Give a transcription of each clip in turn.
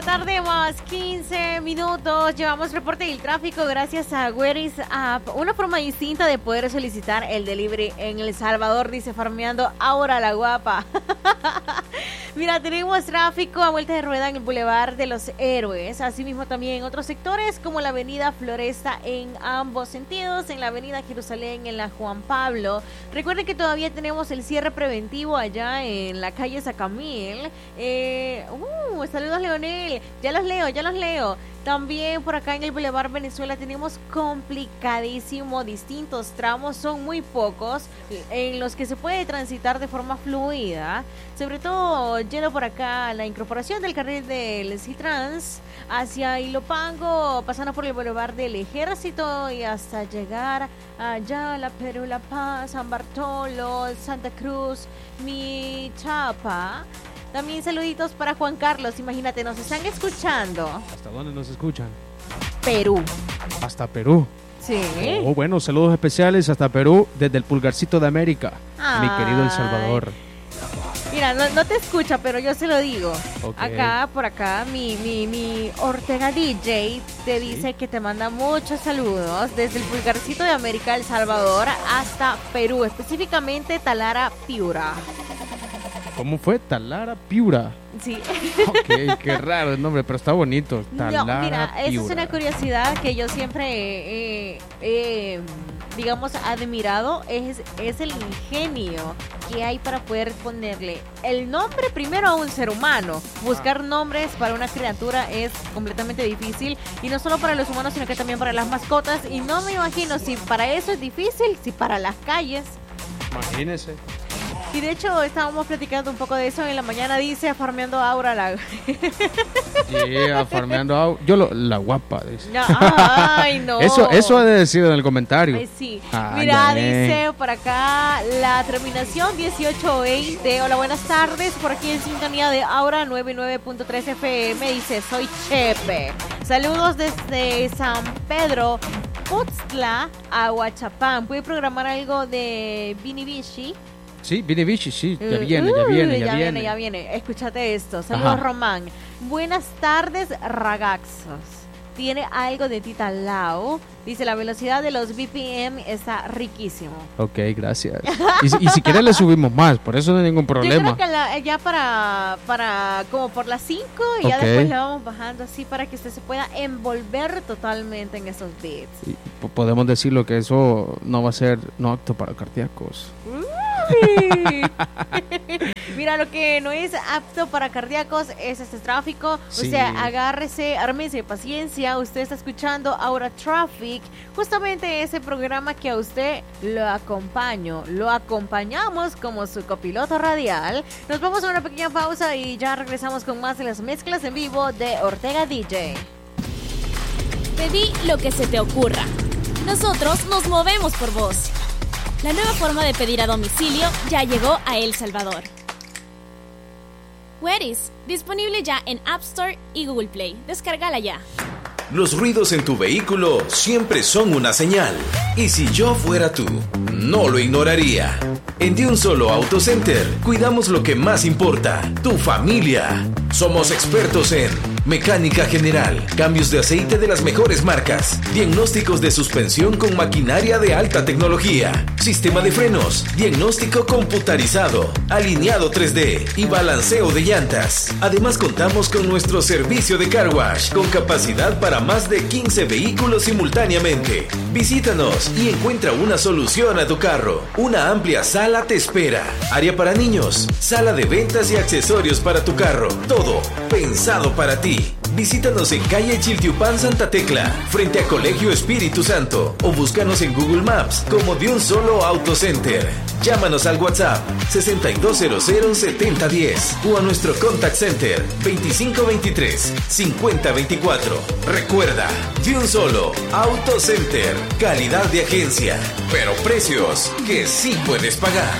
la tarde más 15 minutos. Llevamos reporte del tráfico gracias a Where is Up. Una forma distinta de poder solicitar el delivery en El Salvador, dice Farmeando Aura la Guapa. Mira, tenemos tráfico a vuelta de rueda en el Boulevard de los Héroes. Asimismo también en otros sectores como la avenida Floresta en ambos sentidos. En la avenida Jerusalén, en la Juan Pablo. Recuerden que todavía tenemos el cierre preventivo allá en la calle Sacamil. Saludos, Leonel. Ya los leo. También por acá en el Boulevard Venezuela tenemos complicadísimo. Distintos tramos, son muy pocos en los que se puede transitar de forma fluida. Sobre todo yendo por acá la incorporación del carril del Citrans hacia Ilopango, pasando por el Boulevard del Ejército y hasta llegar allá a La Perú, La Paz, San Bartolo, Santa Cruz, Michapa. También saluditos para Juan Carlos, imagínate, nos están escuchando. ¿Hasta dónde nos escuchan? Perú. Hasta Perú. Sí. Oh, bueno, saludos especiales hasta Perú, desde el Pulgarcito de América, Ay. mi querido El Salvador. Mira, no te escucha, pero yo se lo digo. Okay. Por acá, mi Ortega DJ te dice que te manda muchos saludos desde el Pulgarcito de América, El Salvador, hasta Perú, específicamente Talara, Piura. ¿Cómo fue? Talara Piura. Sí. Ok, qué raro el nombre, pero está bonito. Talara mira, Piura. esa es una curiosidad que yo siempre digamos, admirado. Es el ingenio que hay para poder ponerle el nombre primero a un ser humano. Buscar nombres para una criatura es completamente difícil. Y no solo para los humanos, sino que también para las mascotas. Y no me imagino si para eso es difícil, si para las calles. Imagínese. Y de hecho estábamos platicando un poco de eso en la mañana, dice Farmeando Aura la... Yeah, Farmeando Aura. La guapa, dice. Ay, no. Eso ha de decir en el comentario. Ay, sí. Ay, mira, dice por acá la terminación 1820. Hola, buenas tardes. Por aquí en sintonía de Aura 99.3 FM. Dice, soy Chepe. Saludos desde San Pedro, Putzla, Aguachapán. ¿Puede programar algo de Vini Vichy? Sí, Vini Vichy, sí, ya viene. Escúchate esto. Saludos, Ajá. Román. Buenas tardes, ragaxos. Tiene algo de Tita Lau. Dice, la velocidad de los BPM está riquísimo. Ok, gracias. Y si quiere le subimos más, por eso no hay ningún problema. Yo creo que ya para como por las 5 y ya después le vamos bajando así para que usted se pueda envolver totalmente en esos beats. Y podemos decirlo que eso no va a ser no apto para cardíacos. Mira, lo que no es apto para cardíacos es este tráfico. Sí. O sea, agárrese, ármese paciencia. Usted está escuchando Aura Traffic, justamente ese programa que a usted lo acompañamos como su copiloto radial. Nos vamos a una pequeña pausa y ya regresamos con más de las mezclas en vivo de Ortega DJ. Pedí lo que se te ocurra. Nosotros nos movemos por vos. La nueva forma de pedir a domicilio ya llegó a El Salvador. Where's, disponible ya en App Store y Google Play. Descárgala ya. Los ruidos en tu vehículo siempre son una señal. Y si yo fuera tú, no lo ignoraría. En De Un Solo Auto Center, cuidamos lo que más importa, tu familia. Somos expertos en mecánica general, cambios de aceite de las mejores marcas, diagnósticos de suspensión con maquinaria de alta tecnología, sistema de frenos, diagnóstico computarizado, alineado 3D y balanceo de llantas. Además contamos con nuestro servicio de car wash con capacidad para más de 15 vehículos simultáneamente. Visítanos y encuentra una solución a tu carro. Una amplia sala te espera. Área para niños, sala de ventas y accesorios para tu carro. Todo pensado para ti. Visítanos en calle Chiltiupán Santa Tecla, frente a Colegio Espíritu Santo, o búscanos en Google Maps como De Un Solo Auto Center. Llámanos al WhatsApp 6200-7010 o a nuestro Contact Center 2523-5024. Recuerda, De Un Solo Auto Center. Calidad de agencia, pero precios que sí puedes pagar.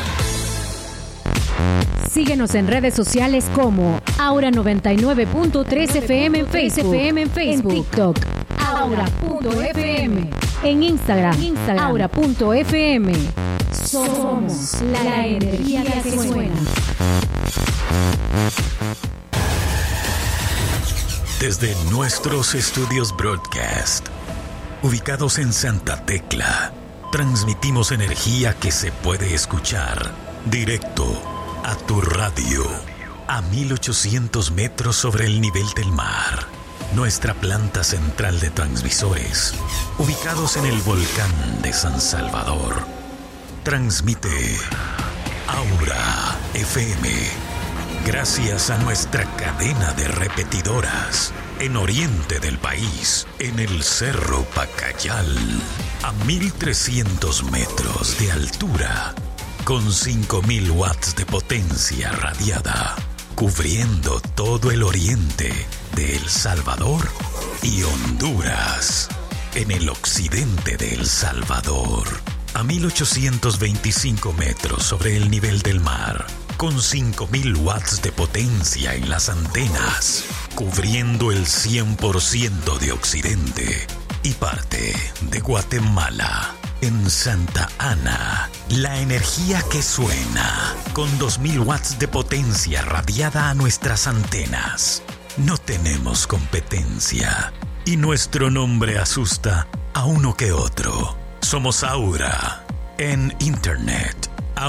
Síguenos en redes sociales como Aura 99.3 FM en Facebook, en TikTok, Aura.fm, en Instagram, Aura.fm. Somos la energía que suena. Desde nuestros estudios broadcast, ubicados en Santa Tecla, transmitimos energía que se puede escuchar directo a tu radio, a 1800 metros sobre el nivel del mar. Nuestra planta central de transmisores, ubicados en el volcán de San Salvador, transmite Aura FM. Gracias a nuestra cadena de repetidoras en oriente del país, en el Cerro Pacayal, a 1300 metros de altura, con 5000 watts de potencia radiada, cubriendo todo el oriente de El Salvador y Honduras, en el occidente de El Salvador, a 1825 metros sobre el nivel del mar, con 5000 watts de potencia en las antenas, cubriendo el 100% de Occidente y parte de Guatemala. En Santa Ana, la energía que suena, con 2000 watts de potencia radiada a nuestras antenas. No tenemos competencia y nuestro nombre asusta a uno que otro. Somos Aura en internet.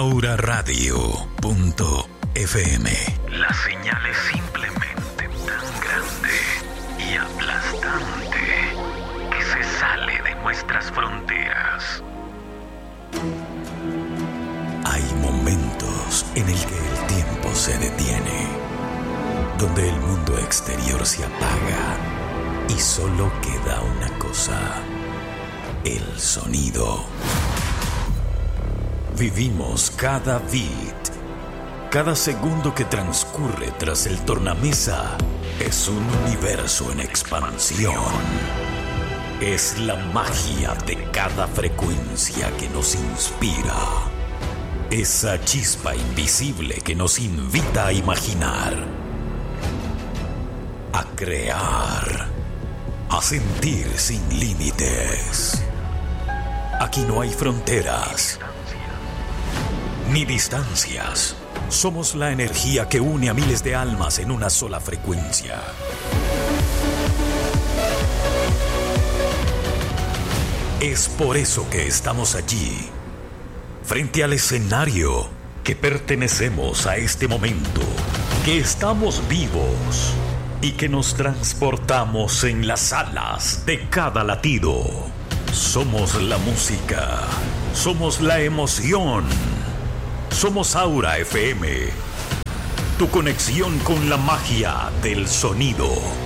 auraradio.fm. La señal es simplemente tan grande y aplastante que se sale de nuestras fronteras. Hay momentos en el que el tiempo se detiene, donde el mundo exterior se apaga y solo queda una cosa: el sonido. Vivimos cada beat, cada segundo que transcurre tras el tornamesa es un universo en expansión. Es la magia de cada frecuencia que nos inspira. Esa chispa invisible que nos invita a imaginar, a crear, a sentir sin límites. Aquí no hay fronteras ni distancias. Somos la energía que une a miles de almas en una sola frecuencia. Es por eso que estamos allí, frente al escenario, que pertenecemos a este momento, que estamos vivos y que nos transportamos en las alas de cada latido. Somos la música, somos la emoción. Somos Aura FM, tu conexión con la magia del sonido.